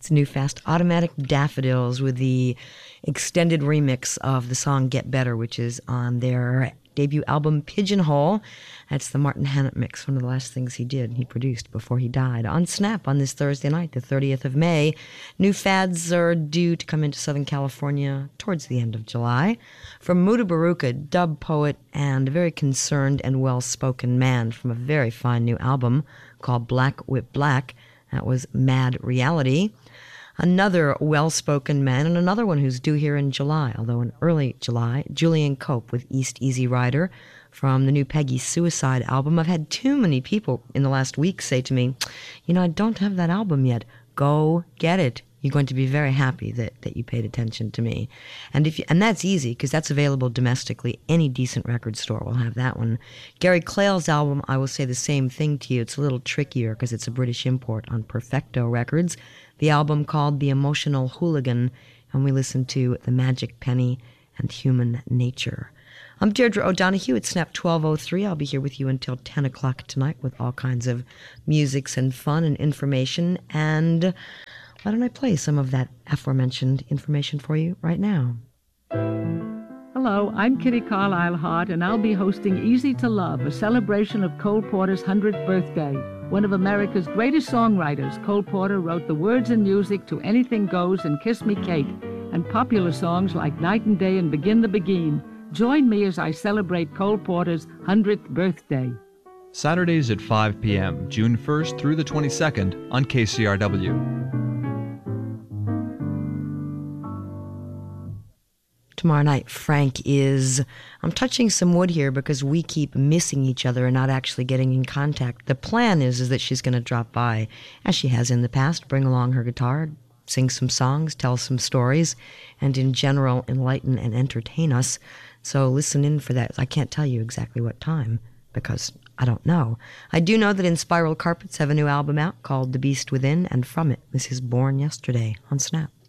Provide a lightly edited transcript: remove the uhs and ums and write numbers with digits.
It's New Fast Automatic Daffodils with the extended remix of the song Get Better, which is on their debut album Pigeonhole. That's the Martin Hannett mix, one of the last things he produced before he died. On Snap on this Thursday night, the 30th of May, new fads are due to come into Southern California towards the end of July. From Muda Baruka, dub poet and a very concerned and well-spoken man from a very fine new album called Black Whip Black. That was Mad Reality. Another well-spoken man, and another one who's due here in July, although in early July, Julian Cope with East Easy Rider from the new Peggy Suicide album. I've had too many people in the last week say to me, I don't have that album yet. Go get it. You're going to be very happy that you paid attention to me. And that's easy because that's available domestically. Any decent record store will have that one. Gary Clale's album, I will say the same thing to you. It's a little trickier because it's a British import on Perfecto Records. The album called The Emotional Hooligan, and we listen to The Magic Penny and Human Nature. I'm Deirdre O'Donoghue at Snap 1203. I'll be here with you until 10 o'clock tonight with all kinds of musics and fun and information. And why don't I play some of that aforementioned information for you right now? Hello, I'm Kitty Carlisle Hart, and I'll be hosting Easy to Love, a celebration of Cole Porter's 100th birthday. One of America's greatest songwriters, Cole Porter wrote the words and music to Anything Goes and Kiss Me Kate, and popular songs like Night and Day and Begin the Begin. Join me as I celebrate Cole Porter's 100th birthday. Saturdays at 5 p.m., June 1st through the 22nd on KCRW. Tomorrow night, Frank I'm touching some wood here because we keep missing each other and not actually getting in contact. The plan is that she's going to drop by, as she has in the past, bring along her guitar, sing some songs, tell some stories, and in general enlighten and entertain us. So listen in for that. I can't tell you exactly what time because I don't know. I do know that Inspiral Carpets have a new album out called The Beast Within, and from it, this is Born Yesterday on Snap.